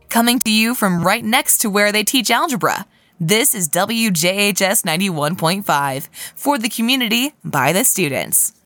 coming to you from right next to where they teach algebra. This is WJHS 91.5 for the community by the students.